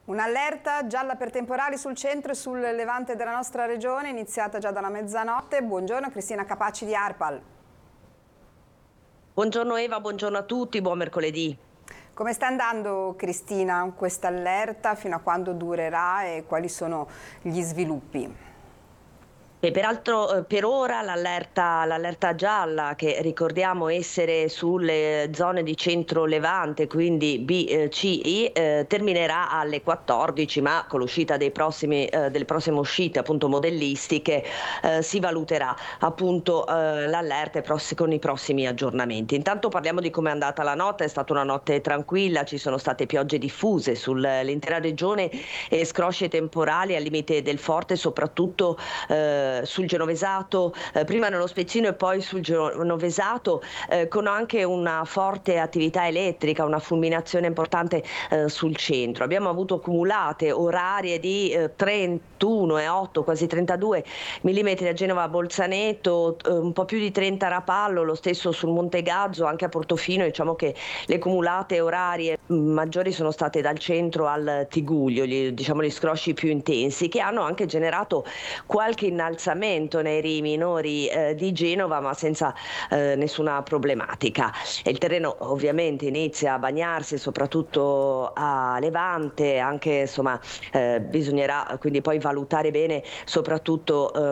Un'allerta gialla per temporali sul centro e sul levante della nostra regione, iniziata già dalla mezzanotte. Buongiorno Cristina Capaci di ARPAL. Buongiorno Eva, buongiorno a tutti, buon mercoledì. Come sta andando Cristina questa allerta, fino a quando durerà e quali sono gli sviluppi? E peraltro per ora l'allerta gialla, che ricordiamo essere sulle zone di centro levante, quindi B, C, I, terminerà alle 14, ma con l'uscita delle prossime uscite appunto modellistiche si valuterà appunto l'allerta con i prossimi aggiornamenti. Intanto parliamo di come è andata la notte. È stata una notte tranquilla, ci sono state piogge diffuse sull'intera regione e scrosci temporali al limite del forte, soprattutto sul Genovesato, prima nello Spezzino e poi sul Genovesato, con anche una forte attività elettrica, una fulminazione importante sul centro. Abbiamo avuto cumulate orarie di 31,8, quasi 32 millimetri a Genova Bolzaneto, un po' più di 30 a Rapallo, lo stesso sul Monte Gazzo, anche a Portofino. Diciamo che le cumulate orarie maggiori sono state dal centro al Tiguglio, gli scrosci più intensi, che hanno anche generato qualche innalzamento nei rii minori di Genova, ma senza nessuna problematica. E il terreno ovviamente inizia a bagnarsi, soprattutto a levante, anche insomma bisognerà quindi poi valutare bene soprattutto